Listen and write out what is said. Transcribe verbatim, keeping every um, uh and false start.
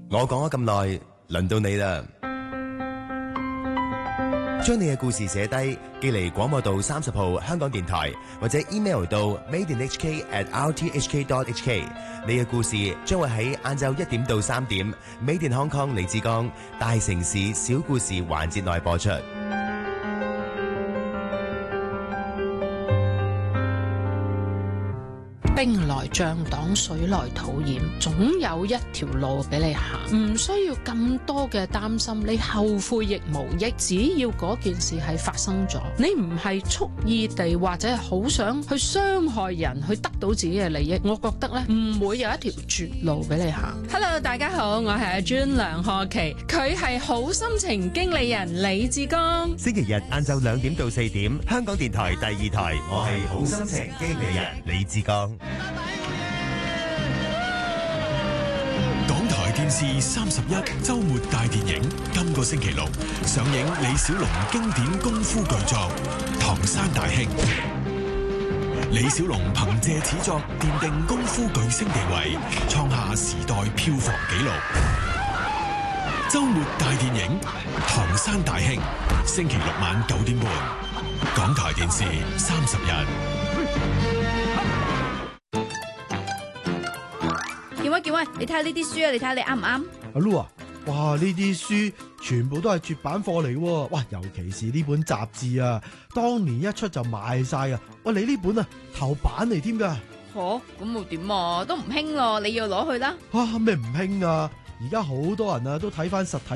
我講咗咁耐，輪到你啦。將你嘅故事寫低，寄嚟廣播道三十號香港電台，或者 email 到 made in h k at r t h k dot h k。你嘅故事將會喺晏晝一點到三點 ，Made in Hong Kong 李志剛大城市小故事環節內播出。 兵來將擋，水來土掩，總有一條路俾你行，唔需要咁多嘅擔心，你後悔亦無益。只要嗰件事係發生咗，你唔係蓄意地或者係好想去傷害人，去得到自己嘅利益，我覺得咧唔會有一條絕路俾你行。Hello， 大家好，我係阿 June 梁賀琪，佢係好心情經理人李志剛。 星期日晏晝兩點到四點，香港電台第二台，我係好心情經理人李志剛。 港台電視三十一周末大電影，今個星期六上映李小龍經典功夫巨作《唐山大兄》。李小龍憑借此作奠定功夫巨星地位，創下時代票房紀錄。周末大電影《唐山大兄》，星期六晚九點半，港台電視三十一。 健威健威，你睇下呢啲書啊，你睇下你啱唔啱？ 阿 Lu 啊，哇！呢啲書全部都係絕版貨嚟嘅，哇！尤其是呢本雜誌啊，當年一出就賣晒啊！喂，你呢本啊頭版嚟添噶？ 吓，咁又點啊？都唔興咯，你要攞去啦。 啊，咩唔興啊？而家好多人啊都睇翻實體